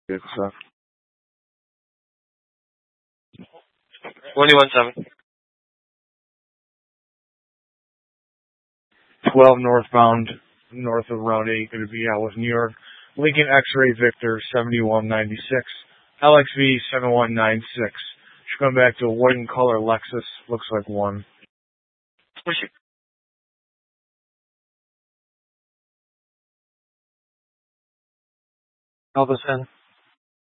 Good stuff. 21-7. 12 northbound, north of Route 8, going to be out with New York. Lincoln X-Ray Victor 7196, LXV 7196. Should come back to a white and color Lexus. Looks like one. Elvis in.